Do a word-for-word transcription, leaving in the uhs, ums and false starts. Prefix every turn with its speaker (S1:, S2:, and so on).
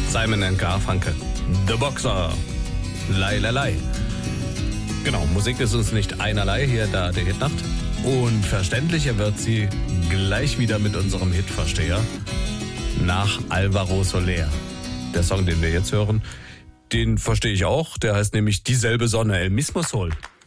S1: Simon and Garfunkel. The Boxer. Lei, lei, lei. Genau, Musik ist uns nicht einerlei hier da der Hitnacht. Und verständlicher wird sie gleich wieder mit unserem Hitversteher nach Alvaro Soler. Der Song, den wir jetzt hören, den verstehe ich auch. Der heißt nämlich Dieselbe Sonne, El Mismo Sol.